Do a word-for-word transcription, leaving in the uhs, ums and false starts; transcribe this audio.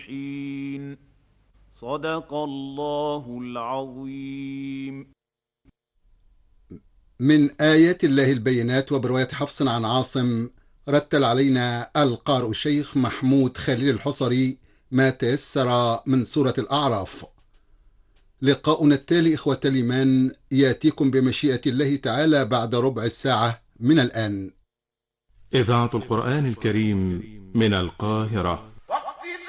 صدق الله العظيم. من آيات الله البينات. وبرواية حفص عن عاصم رتل علينا القارئ الشيخ محمود خليل الحصري ما تيسر من سورة الأعراف. لقاؤنا التالي إخوة الإيمان يأتيكم بمشيئة الله تعالى بعد ربع الساعة من الآن. إذاعة القرآن الكريم من القاهرة.